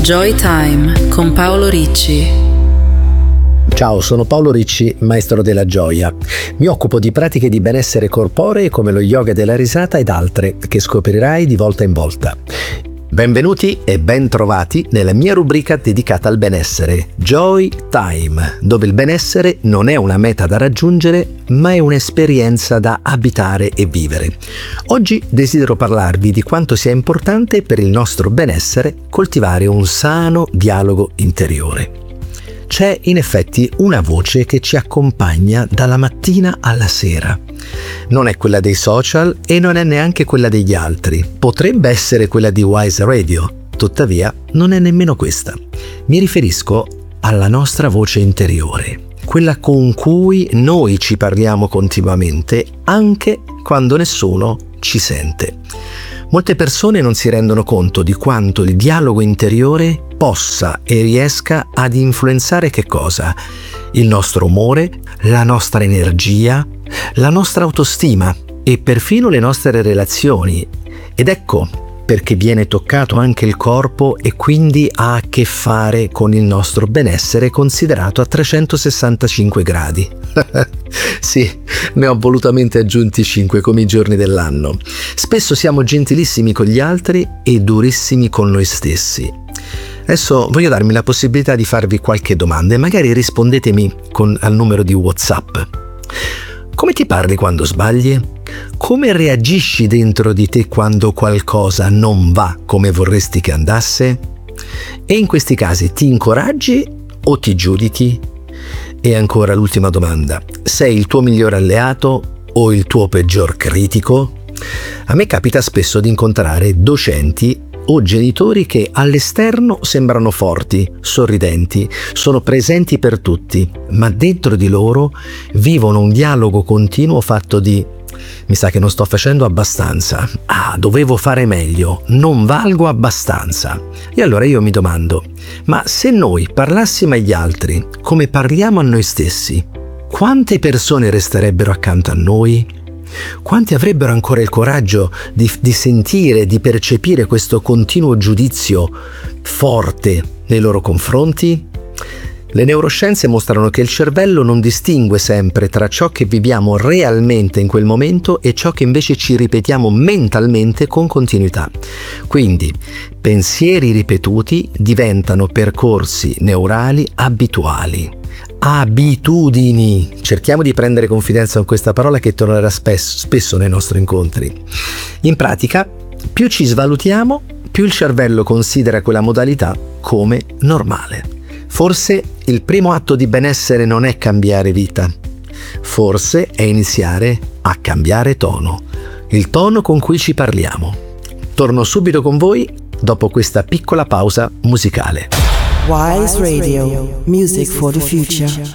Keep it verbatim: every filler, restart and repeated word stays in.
Joy Time con Paolo Ricci. Ciao, sono Paolo Ricci, maestro della gioia. Mi occupo di pratiche di benessere corporee come lo yoga della risata ed altre che scoprirai di volta in volta. Benvenuti e ben trovati nella mia rubrica dedicata al benessere, Joy Time, dove il benessere non è una meta da raggiungere, ma è un'esperienza da abitare e vivere. Oggi desidero parlarvi di quanto sia importante per il nostro benessere coltivare un sano dialogo interiore. C'è in effetti una voce che ci accompagna dalla mattina alla sera. Non è quella dei social e non è neanche quella degli altri. Potrebbe essere quella di Wise Radio, tuttavia non è nemmeno questa. Mi riferisco alla nostra voce interiore, quella con cui noi ci parliamo continuamente, anche quando nessuno ci sente. Molte persone non si rendono conto di quanto il dialogo interiore possa e riesca ad influenzare che cosa? Il nostro umore, la nostra energia, la nostra autostima e perfino le nostre relazioni. Ed ecco perché viene toccato anche il corpo e quindi ha a che fare con il nostro benessere considerato a trecentosessantacinque gradi. Sì, ne ho volutamente aggiunti cinque come i giorni dell'anno. Spesso siamo gentilissimi con gli altri e durissimi con noi stessi. Adesso voglio darmi la possibilità di farvi qualche domanda e magari rispondetemi con, al numero di WhatsApp. Come ti parli quando sbagli? Come reagisci dentro di te quando qualcosa non va come vorresti che andasse? E in questi casi ti incoraggi o ti giudichi? E ancora l'ultima domanda. Sei il tuo miglior alleato o il tuo peggior critico? A me capita spesso di incontrare docenti o genitori che all'esterno sembrano forti, sorridenti, sono presenti per tutti, ma dentro di loro vivono un dialogo continuo fatto di mi sa che non sto facendo abbastanza, ah, dovevo fare meglio, non valgo abbastanza. E allora io mi domando, ma se noi parlassimo agli altri come parliamo a noi stessi, quante persone resterebbero accanto a noi? Quanti avrebbero ancora il coraggio di, di sentire, di percepire questo continuo giudizio forte nei loro confronti? Le neuroscienze mostrano che il cervello non distingue sempre tra ciò che viviamo realmente in quel momento e ciò che invece ci ripetiamo mentalmente con continuità. Quindi, pensieri ripetuti diventano percorsi neurali abituali. Abitudini. Cerchiamo di prendere confidenza con questa parola che tornerà spesso, spesso nei nostri incontri. In pratica, più ci svalutiamo, più il cervello considera quella modalità come normale. Forse il primo atto di benessere non è cambiare vita. Forse è iniziare a cambiare tono. Il tono con cui ci parliamo. Torno subito con voi dopo questa piccola pausa musicale. Wise Radio, music for the future.